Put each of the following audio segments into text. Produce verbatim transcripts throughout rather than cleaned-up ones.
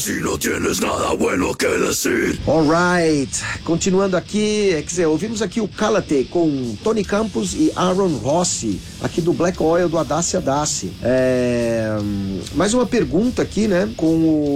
si no tienes nada bueno que decir. Alright, continuando aqui, quer dizer, ouvimos aqui o Cálate com Tony Campos e Aaron Rossi, aqui do Black Oil, do Adassi Adassi. É... Mais uma pergunta aqui, né, com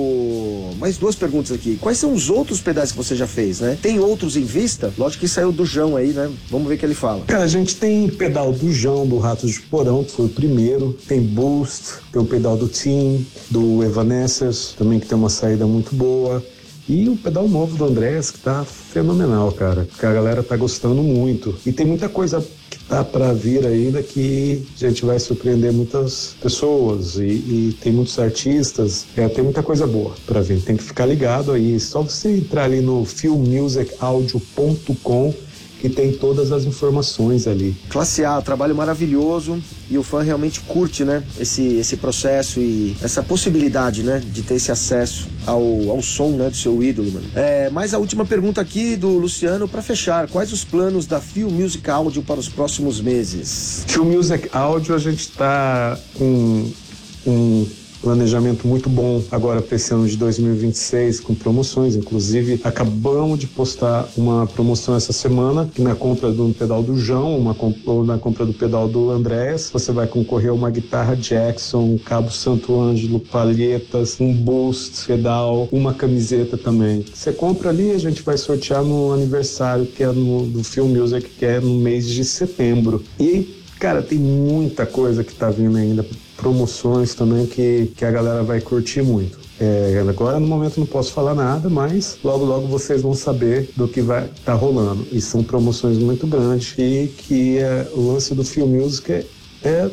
o... Mais duas perguntas aqui. Quais são os outros pedais que você já fez, né? Tem outros em vista? Lógico que saiu do João aí, né? Vamos ver o que ele fala. Cara, a gente tem pedal do João, do Ratos de Porão, que foi o primeiro. Tem Boost, tem o pedal do Tim, do Evanescence, também que tem uma saída muito boa. E o pedal novo do Andrés, que tá fenomenal, cara. Que a galera tá gostando muito. E tem muita coisa que tá pra vir ainda que a gente vai surpreender muitas pessoas. E, e tem muitos artistas. É, tem muita coisa boa pra vir. Tem que ficar ligado aí. Só você entrar ali no film music audio ponto com que tem todas as informações ali. Classe A, trabalho maravilhoso, e o fã realmente curte, né, esse, esse processo e essa possibilidade, né, de ter esse acesso ao, ao som, né, do seu ídolo, mano. É, mais a última pergunta aqui do Luciano para fechar. Quais os planos da Film Music Audio para os próximos meses? Film Music Audio, a gente tá com um planejamento muito bom agora para esse ano de dois mil e vinte e seis, com promoções. Inclusive, acabamos de postar uma promoção essa semana, que na compra do pedal do João, uma comp- ou na compra do pedal do Andrés, você vai concorrer a uma guitarra Jackson, um cabo Santo Ângelo, palhetas, um boost, pedal, uma camiseta também. Você compra ali, a gente vai sortear no aniversário, que é no, do Film Music, que é no mês de setembro. E, cara, tem muita coisa que tá vindo ainda, promoções também que, que a galera vai curtir muito. É, agora no momento não posso falar nada, mas logo logo vocês vão saber do que vai estar tá rolando. E são promoções muito grandes e que é, o lance do Film Music é, é,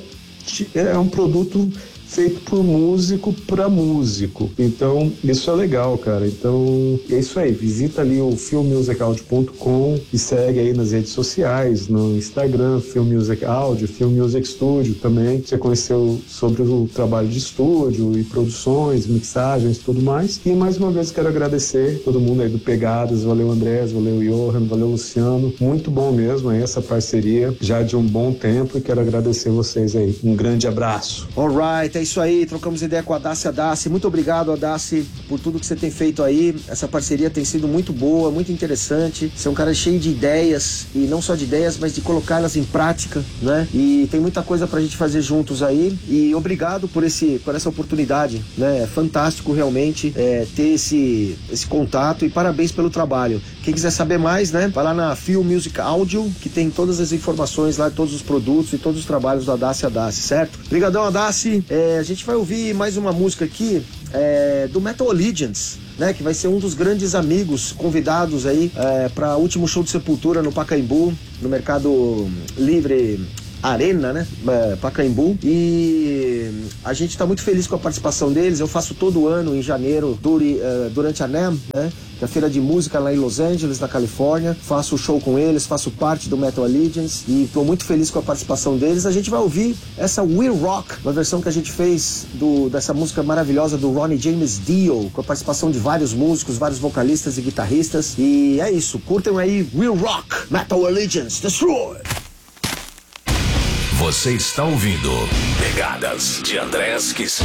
é um produto feito por músico para músico. Então, isso é legal, cara. Então, é isso aí. Visita ali o film music audio ponto com e segue aí nas redes sociais, no Instagram, Film Music Audio, Film Music Studio também. Você conheceu sobre o trabalho de estúdio e produções, mixagens e tudo mais. E mais uma vez quero agradecer todo mundo aí do Pegadas. Valeu, Andrés, valeu, Johan, valeu, Luciano. Muito bom mesmo aí essa parceria, já de um bom tempo, e quero agradecer vocês aí. Um grande abraço. Alright, é isso aí, trocamos ideia com a Adassi Adassi. Muito obrigado, Adassi, por tudo que você tem feito aí. Essa parceria tem sido muito boa, muito interessante. Você é um cara cheio de ideias, e não só de ideias, mas de colocá-las em prática, né? E tem muita coisa pra gente fazer juntos aí. E obrigado por, esse, por essa oportunidade, né? É fantástico realmente é, ter esse, esse contato, e parabéns pelo trabalho. Quem quiser saber mais, né? Vai lá na Film Music Audio, que tem todas as informações lá, todos os produtos e todos os trabalhos do Adassi Adassi, certo? Obrigadão, Adassi. É, a gente vai ouvir mais uma música aqui é, do Metal Allegiance, né, que vai ser um dos grandes amigos convidados aí é, para o último show de Sepultura no Pacaembu, no Mercado Livre Arena, né, é, Pacaembu. E a gente está muito feliz com a participação deles. Eu faço todo ano em janeiro duri, uh, durante a NAMM, né, que é a feira de música lá em Los Angeles, na Califórnia. Faço o show com eles, faço parte do Metal Allegiance e estou muito feliz com a participação deles. A gente vai ouvir essa We Rock, uma versão que a gente fez do, dessa música maravilhosa do Ronnie James Dio, com a participação de vários músicos, vários vocalistas e guitarristas. E é isso, curtem aí We Rock, Metal Allegiance, Destroy! Você está ouvindo Pegadas de Andrés Kisser.